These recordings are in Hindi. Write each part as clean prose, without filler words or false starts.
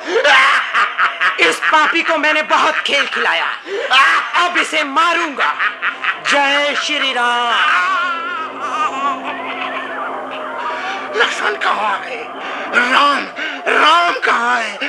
इस पापी को मैंने बहुत खेल खिलाया, अब इसे मारूंगा। जय श्री राम। लक्ष्मण कहाँ है? राम राम कहाँ है?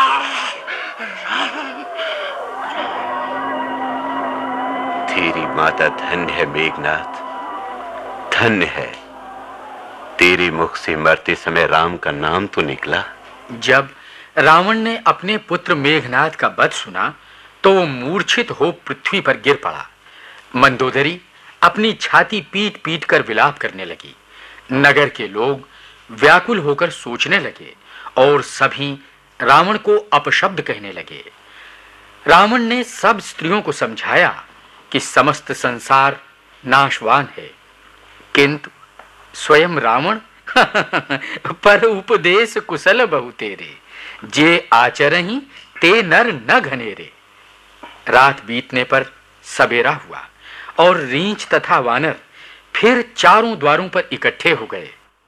तेरी माता धन्य है मेघनाथ, धन्य है। तेरे मुख से मरते समय राम का नाम तो निकला। जब रावण ने अपने पुत्र मेघनाथ का वध सुना तो वो मूर्छित हो पृथ्वी पर गिर पड़ा। मंदोदरी अपनी छाती पीट-पीट कर विलाप करने लगी। नगर के लोग व्याकुल होकर सोचने लगे और सभी रावण को अपशब्द कहने लगे। रावण ने सब स्त्रियों को समझाया कि समस्त संसार नाशवान है, किंतु स्वयं रावण पर उपदेश कुशल बहु तेरे, जे आचरहि ते नर न घनेरे। रात बीतने पर सवेरा हुआ और रींछ तथा वानर फिर चारों द्वारों पर इकट्ठे हो गए।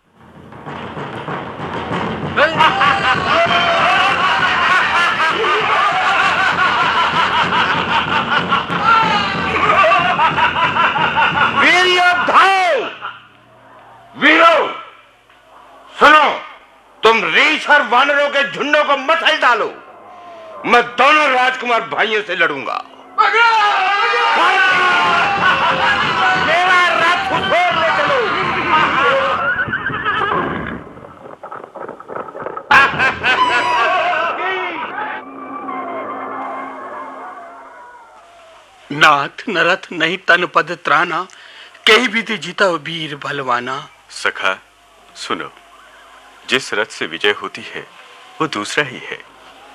वीरों, सुनो, तुम रीछ और वानरों के झुंडों को मत हिल डालो। मैं दोनों राजकुमार भाइयों से लड़ूंगा। मेरा रथ छोड़ ले चलो। नाथ नरथ नहीं तन पद त्राना, कहीं भी ते जीता वीर बलवाना। सखा सुनो, जिस रथ से विजय होती है वो दूसरा ही है।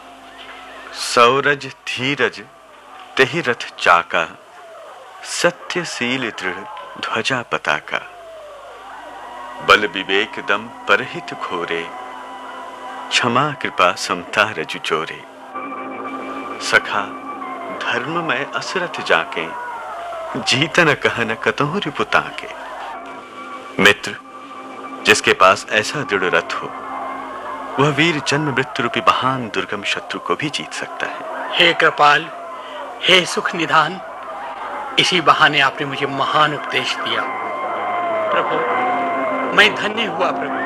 सौरज धीरज तेहि रथ चाका, सत्यशील दृढ़ ध्वजा पताका। बल विवेक दम परहित घोरे, क्षमा कृपा समता रजु चोरे। सखा धर्ममय असरथ जाके, जीतन कहन कतहु रिपुता के। मित्र, जिसके पास ऐसा दृढ़ रथ हो वह वीर जन्म मृत्यु रूपी महान दुर्गम शत्रु को भी जीत सकता है। हे कृपाल, हे सुख निधान, इसी बहाने आपने मुझे महान उपदेश दिया। प्रभु, मैं धन्य हुआ प्रभु।